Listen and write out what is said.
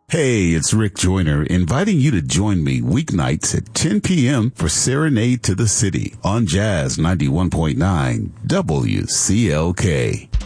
Hey, it's Rick Joyner inviting you to join me weeknights at 10 p.m. for Serenade to the City on Jazz 91.9 WCLK.